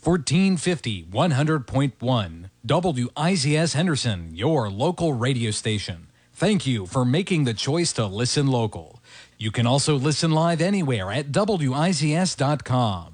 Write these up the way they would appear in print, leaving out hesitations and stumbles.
1450 100.1 WIZS Henderson, your local radio station. Thank you for making the choice to listen local. You can also listen live anywhere at WIZS.com.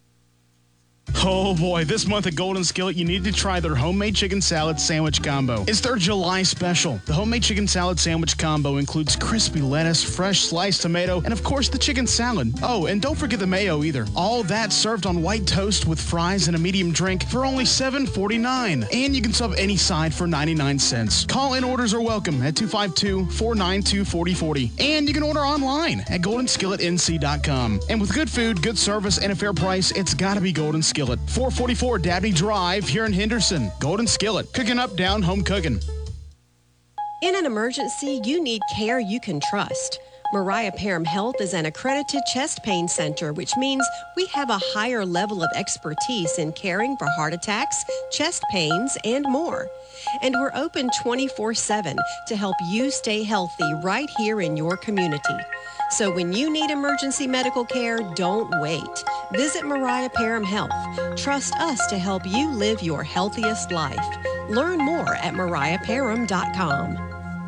Oh boy, this month at Golden Skillet, you need to try their homemade chicken salad sandwich combo. It's their July special. The homemade chicken salad sandwich combo includes crispy lettuce, fresh sliced tomato, and of course the chicken salad. Oh, and don't forget the mayo either. All that served on white toast with fries and a medium drink for only $7.49. And you can sub any side for 99 cents. Call-in orders are welcome at 252-492-4040. And you can order online at goldenskilletnc.com. And with good food, good service, and a fair price, it's gotta be Golden Skillet. 444 Dabney Drive here in Henderson. Golden Skillet, cooking up down home cooking. In an emergency, you need care you can trust. Mariah Parham Health is an accredited chest pain center, which means we have a higher level of expertise in caring for heart attacks, chest pains, and more. And we're open 24/7 to help you stay healthy right here in your community. So when you need emergency medical care, don't wait. Visit Mariah Parham Health. Trust us to help you live your healthiest life. Learn more at mariahparham.com.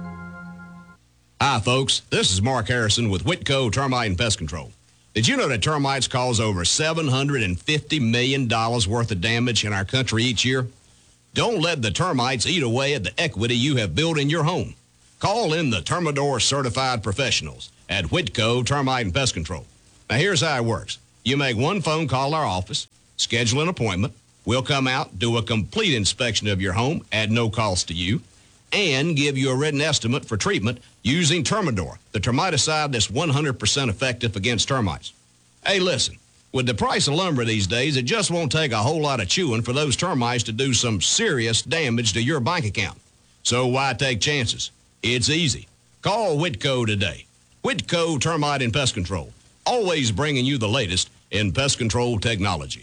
Hi, folks. This is Mark Harrison with Whitco Termite and Pest Control. Did you know that termites cause over $750 million worth of damage in our country each year? Don't let the termites eat away at the equity you have built in your home. Call in the Termidor certified professionals at Whitco Termite and Pest Control. Now, here's how it works. You make one phone call to our office, schedule an appointment. We'll come out, do a complete inspection of your home at no cost to you, and give you a written estimate for treatment using Termidor, the termiticide that's 100% effective against termites. Hey, listen, with the price of lumber these days, it just won't take a whole lot of chewing for those termites to do some serious damage to your bank account. So why take chances? It's easy. Call Whitco today. Whitco Termite and Pest Control, always bringing you the latest in pest control technology.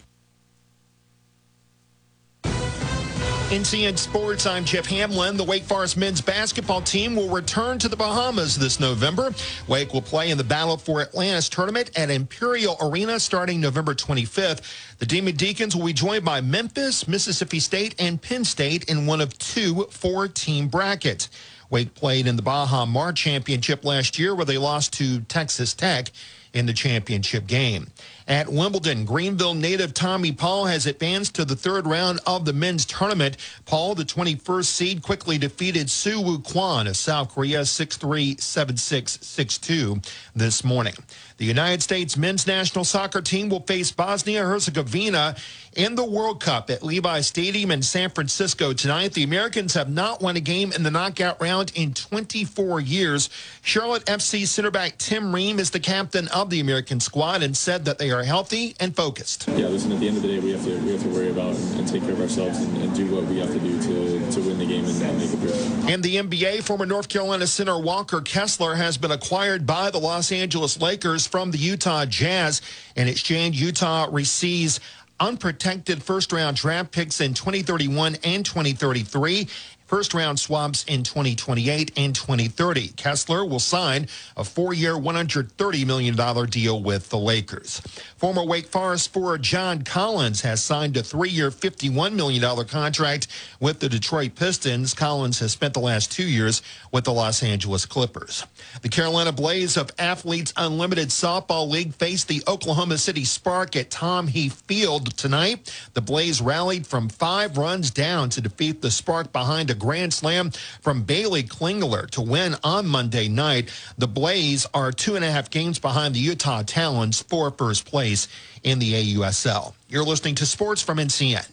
NCN Sports, I'm Jeff Hamlin. The Wake Forest men's basketball team will return to the Bahamas this November. Wake will play in the Battle for Atlantis tournament at Imperial Arena starting November 25th. The Demon Deacons will be joined by Memphis, Mississippi State, and Penn State in one of two four-team brackets. Wake played in the Baja Mar Championship last year where they lost to Texas Tech in the championship game. At Wimbledon, Greenville native Tommy Paul has advanced to the third round of the men's tournament. Paul, the 21st seed, quickly defeated Soo Woo Kwon of South Korea 6-3, 7-6, 6-2 this morning. The United States men's national soccer team will face Bosnia-Herzegovina in the World Cup at Levi Stadium in San Francisco tonight. The Americans have not won a game in the knockout round in 24 years. Charlotte FC center back Tim Ream is the captain of the American squad and said that they are healthy and focused. Yeah, listen, at the end of the day, we have to worry about and take care of ourselves and do what we have to do to win the game and make it through. In the NBA, former North Carolina center Walker Kessler has been acquired by the Los Angeles Lakers from the Utah Jazz. In exchange, Utah receives unprotected first-round draft picks in 2031 and 2033. First-round swaps in 2028 and 2030. Kessler will sign a four-year, $130 million deal with the Lakers. Former Wake Forest forward John Collins has signed a three-year, $51 million contract with the Detroit Pistons. Collins has spent the last 2 years with the Los Angeles Clippers. The Carolina Blaze of Athletes Unlimited Softball League faced the Oklahoma City Spark at Tom Heath Field tonight. The Blaze rallied from 5 runs down to defeat the Spark behind a grand slam from Bailey Klingler to win on Monday night. The Blaze are 2.5 games behind the Utah Talons for first place in the AUSL. You're listening to Sports from NCN.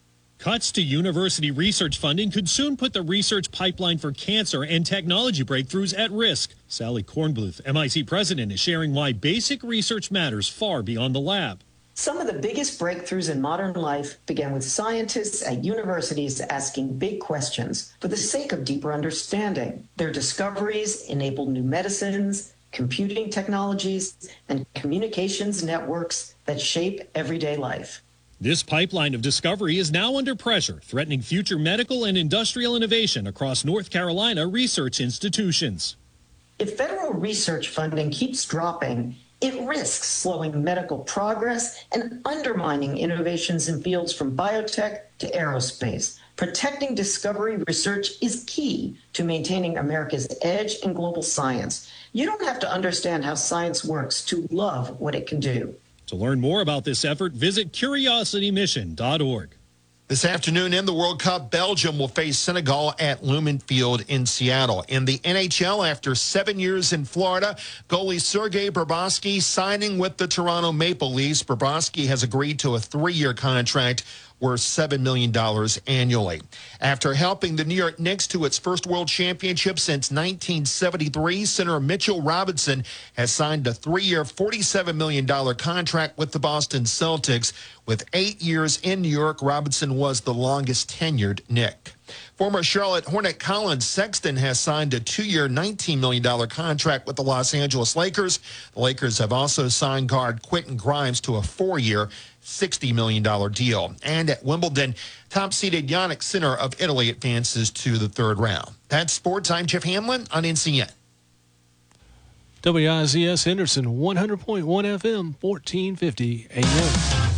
Cuts to university research funding could soon put the research pipeline for cancer and technology breakthroughs at risk. Sally Kornbluth, MIT president, is sharing why basic research matters far beyond the lab. Some of the biggest breakthroughs in modern life began with scientists at universities asking big questions for the sake of deeper understanding. Their discoveries enabled new medicines, computing technologies, and communications networks that shape everyday life. This pipeline of discovery is now under pressure, threatening future medical and industrial innovation across North Carolina research institutions. If federal research funding keeps dropping, It risks slowing medical progress and undermining innovations in fields from biotech to aerospace. Protecting discovery research is key to maintaining America's edge in global science. You don't have to understand how science works to love what it can do. To learn more about this effort, visit curiositymission.org. This afternoon in the World Cup, Belgium will face Senegal at Lumen Field in Seattle. In the NHL, after 7 years in Florida, goalie Sergei Bobrovsky signing with the Toronto Maple Leafs. Bobrovsky has agreed to a 3-year contract worth $7 million annually. After helping the New York Knicks to its first World Championship since 1973, center Mitchell Robinson has signed a 3-year, $47 million contract with the Boston Celtics. With 8 years in New York, Robinson was the longest tenured Knick. Former Charlotte Hornet Colin Sexton has signed a 2-year, $19 million contract with the Los Angeles Lakers. The Lakers have also signed guard Quentin Grimes to a 4-year, $60 million deal. And at Wimbledon, top-seeded Yannick Sinner of Italy advances to the third round. That's sports. I'm Jeff Hamlin on NCN. WIZS Henderson, 100.1 FM, 1450 AM.